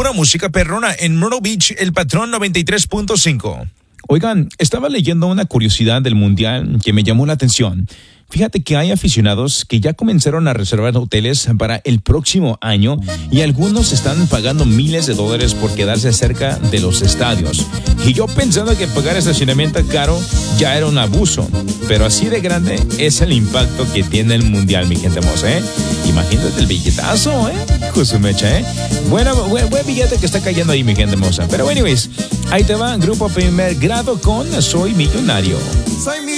pura música perrona en Myrtle Beach, El Patrón 93.5. Oigan, estaba leyendo una curiosidad del Mundial que me llamó la atención. Fíjate que hay aficionados que ya comenzaron a reservar hoteles para el próximo año y algunos están pagando miles de dólares por quedarse cerca de los estadios. Y yo pensando que pagar estacionamiento caro ya era un abuso, pero así de grande es el impacto que tiene el Mundial, mi gente hermosa, ¿eh? Imagínate el billetazo, ¿eh? Hijo su mecha, ¿eh? Bueno, buen billete que está cayendo ahí, mi gente hermosa. Pero anyways, ahí te va, Grupo Primer Grado con Soy Millonario.